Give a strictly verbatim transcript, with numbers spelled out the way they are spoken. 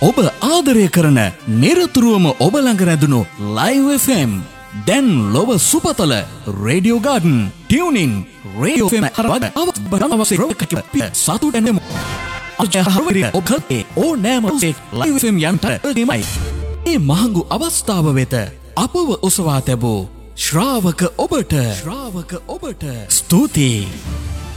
ඔබ ආදරය කරන නිරතුරුවම ඔබ ළඟ රැඳුණු ලයිව් එෆ් එම් දැන් ලොව සුපතල radio garden tuning radio F M හරවද අවස්බරනවසේ රෝකක සතුටෙන්ම අජහවරිය ඔබගේ ඕනෑම ඔසේ ලයිව් එෆ් එම් යන්ට දෙමයි. ඒ මහඟු අවස්ථාව වෙත අපව ඔසවා තැබූ ශ්‍රාවක ඔබට ශ්‍රාවක ඔබට ස්තුතියි.